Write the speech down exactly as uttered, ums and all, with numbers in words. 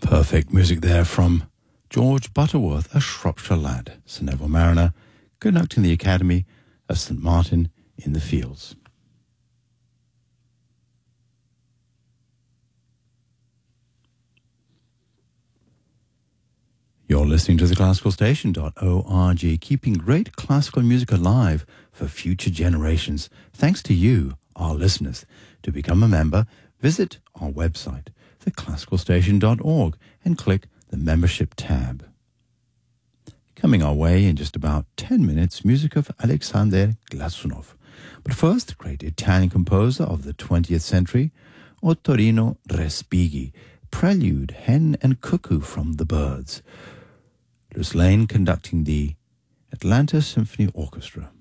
Perfect music there from George Butterworth, a Shropshire lad, Sir Neville Mariner, conducting the Academy of St Martin in the Fields. You're listening to the classical station dot org, keeping great classical music alive for future generations. Thanks to you, our listeners. To become a member, visit our website, the classical station dot org, and click the membership tab. Coming our way in just about ten minutes, music of Alexander Glazunov. But first, the great Italian composer of the twentieth century, Ottorino Respighi, Prelude, Hen and Cuckoo from the Birds. Luz Lane conducting the Atlanta Symphony Orchestra.